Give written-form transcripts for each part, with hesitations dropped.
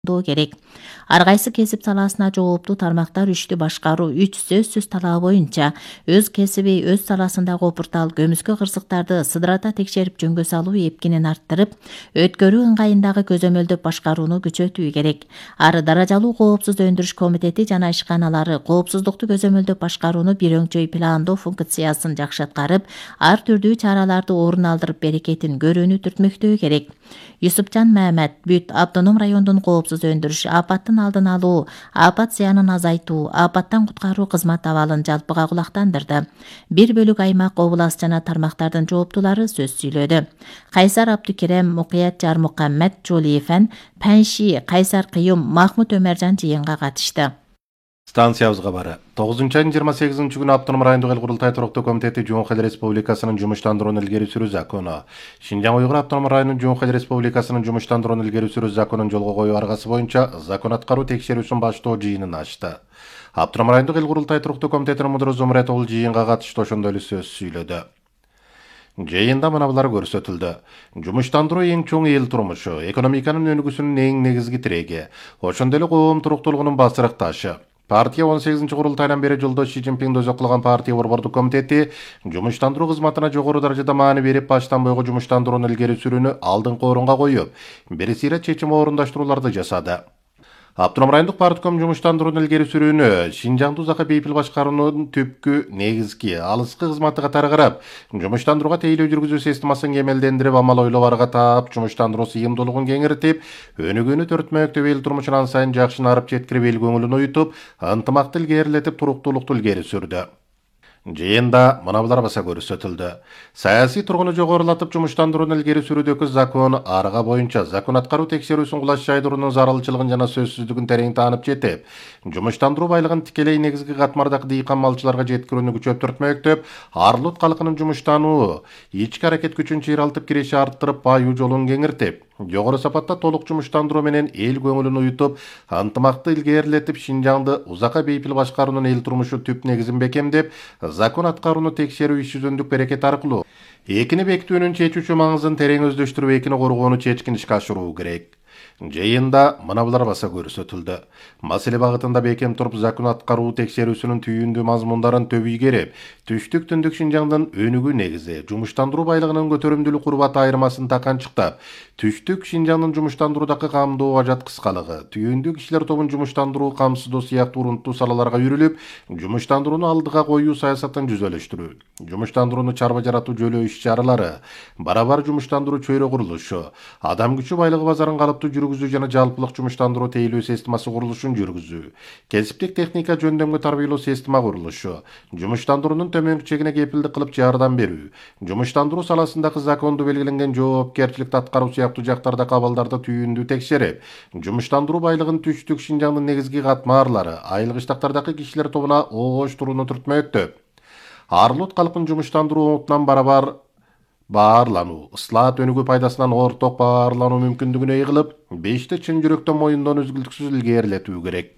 керек. Ар кайсы кесип саласына жооптуу тармактар ишти башкаруу 3 сөзсүз талабы боюнча өз кесиби, өз саласындагы опуртал көмүскө кырсыктарды сыдырата текшерип жөнгө салуу эпкинин арттырып, өткөрүү ыңгайындагы көзөмөлдөп башкарууну күчөтүү керек. Ар даражалуу коопсуз өндүрүш комитети жана ишканалары коопсуздукту көзөмөлдөп башкарууну бир өңчөй пландоо функциясын жакшы аткарып, ар түрдүү чараларды орун алдырып берекетин көрүүнү түртмөктөө керек. Юсупжан Мамед бүт автоном райондун коопсуз өндүрүш, апаттын алдын алуу, апат зыянын азайтуу, апаттан куткаруу кызмат абалын жалпыга кулактандырды. Бир бөлүк аймак, област жана тармактардын жооптуулары сөз сүйлөдү. Кайсар Абдукерем, Мукият Жармукаммед, Жолиефен, Панши, Кайсар Кыюм, Махмут Өмөржан жыйынга катышты. Станциябызга бары. 9-айдын 28 күнү Автоном райондук эл курултай туруктуу комитети Жумхал Республикасынын жумуштандырууну илгери сүрүү закону, Шинжаң Уйгур Автоном районунун Жумхал Республикасынын жумуштандырууну илгери сүрүү законун жолго коюу аргасы боюнча закон аткаруу текшерүүсүн баштоо жыйынын ачты. Автоном райондук эл курултай туруктуу комитетинин мудуру Зумрет ул жыйынга катышты, ошондой эле сөз сүйлөдү. Жыйында мынабулар көрсөтүлдү. Жумуштандыруу эң чоң эл турмушу, экономиканын өнүгүүсүнүн эң негизги тиреги, ошондой эле коом туруктуулугунун басырык ташы. Партия 18-курултайдан бери жолдош Ши Цзиньпин өзөк кылган партия борбордук комитети жумуштандыруу кызматына жогору даражада маани берип, баштан бойгу жумуштандырууну илгери сүрүүнү алдыңкы орунга коюп, бир сыйра чечим орундаштырууларды жасады. Автоном райондук партком жумуштандырууну илгери сүрүүнү Шинжаңды узакка бейпил башкаруунун түпкү негизги алыскы кызматы катары карап, жумуштандырууга тейлөө жүргүзүү системасын кемелдендирип, амал ойлоп арга таап, жумуштандыруу сыйымдуулугун кеңиртип, өнүгүүнү төртмөктөп эл турмушун ан сайын жакшынарып жеткирип, эл көңүлүн оютуп, ынтымакты илгерилетип, туруктуулукту илгери сүрдү. Жыйында мынабулар баса көрсөтүлдү. Саясий тургуну жогорулатып жумуштандырууну илгери сүрүүдөгү закон арга боюнча закон аткаруу текшерүүсүн кулаш жайдыруунун зарылчылыгын жана сөзсүздүгүн терең таанып жетип, жумуштандыруу байлыгын тикелей негизги катмардагы дыйкан малчыларга жеткирүүнү күчөптүртмөктөп, арлут калкынын жумуштануу, ички аракет күчүн чыйралтып, киреше арттырып, бааюу жолун кеңиртип, жогору сапатта толук жумуштандыруу менен эл көңүлүн уютуп, ынтымакты илгерилетип, Шинжаңды узакка бейпил башкаруунун эл турмушу түп негизин бекемдеп, закон аткарууну текшерүү иш жүзүндүк берекет аркылуу экини бекитүүнүн чечүүчү маңызын терең өздөштүрүп, экини коргоону чечкин ишке ашыруу керек. Жыйында мынабулар баса көрсөтүлдү. Маселе багытында бекем туруп, закон аткаруу текшерүүсүнүн түйүндүү мазмундарын төбүйгерип, түштүк түндүк Шинжаңдын өнүгүү негизи, жумуштандыруу байлыгынын көтөрүмдүүлүк урбат айырмасын таканчыктап, түштүк Шинжаңдын жумуштандыруудагы камдоо ажат кыскалыгы, түйүндүү кишилер тобун жумуштандыруу камсыздоо сыяктуу урунттуу салаларга үйрүлүп, жумуштандырууну алдыга коюу саясатын жүзөлөштүрүү, жумуштандырууну чарба жаратуу жөлөө иш чаралары, барабар жумуштандыруу чөйрө курулушу, адам күчү байлыгы базарын калыптуу жүргүзүү жана жалпылык жумуштандыруу тейлөө системасы курулушун жүргүзүү, кесиптик техника жөндөмгө тарбиялоо система курулушу, жумуштандыруунун төмөнкү чегине кепилдик кылып жардам берүү, жумуштандыруу саласындагы законду белгиленген жоопкерчиликти аткаруу сыяктуу жактарда абалдарды түйүндүү текшерип, жумуштандыруу байлыгын түштүк Шинжаңдын негизги катмарлары, айыл кыштактардагы кишилер тобуна ооштурууну түртмөктөп, арлут калкын жумуштандыруу оңутунан барабар баарлануу, ыслаат өнүгүү пайдасынан орток баарлануу мүмкүндүгүнө ыйгылып, бешти чын жүрөктөн моюндон үзгүлтүксүз илгерилетүү керек.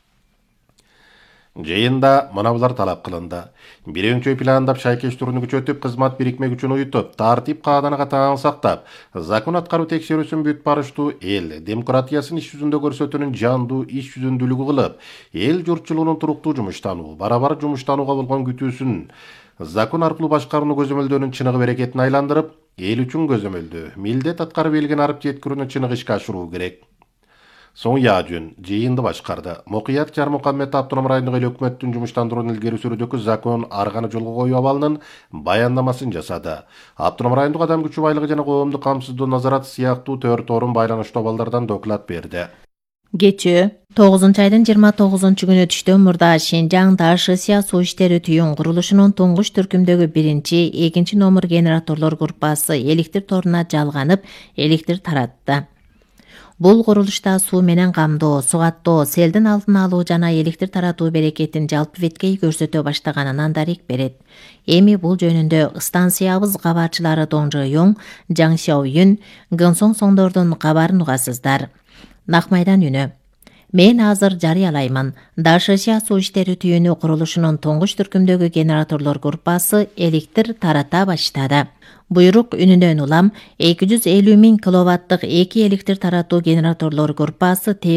Жыйында мынабулар талап кылынды. Бир өңчөй пландап, шайкештирүүнү күчөтүп, кызмат бирикме күчүн уютуп, тартип кааданыга таң сактап, закон аткаруу текшерүүсүн бүт барыштуу эл демократиясын иш жүзүндө көрсөтүүнүн жандуу иш жүзүндүүлүгү кылып, эл журтчулугунун туруктуу жумуштануу, барабар жумуштанууга болгон күтүүсүн закон аркылуу башкарууну көзөмөлдөөнүн чыныгы берекетин айландырып, эл үчүн көзөмөлдөө, милдет аткарып элген арып жеткирүүнү чыныгы ишке ашыруу керек. Соң Яжүн жыйынды башкарды. Мукият Жармукаммед Автоном райондук эл өкмөттүн жумуштандырууну илгери сүрүүдөгү закон арганы жолго коюу абалынын баяндамасын жасады. Автоном райондук адам күчү байлыгы жана коомдук камсыздоо назарат сыяктуу 4 орун байланыштуу абалдардан доклад берди. Кечээ 9-айдын 29-күнү түштөн мурда Шинжаң Дашысия суу иштери түйүн курулушунун туңгуч түркүмдөгү 1-2 номер генераторлор группасы электр торуна жалганып, электр таратты. Бул курулушта суу менен камдоо, сугаттоо, селдин алдын алуу жана электр таратуу берекетин жалпы веткей көрсөтө баштаганынан дарек берет. Эми бул жөнүндө станциябыз кабарчылары Доңжо Йоң, Жаң Сяоюн, Гынсоң соңдордун кабарын угасыздар. Накмайдан үнө. Мен азыр жарыялаймын. ДШШ суу иштери түйүнү курулушунун туңгуч түркүмдөгү генераторлор группасы электр тарата баштады. Буйрук үнүнөн улам 250 000 киловаттык 2 электр таратуу генераторлор группасы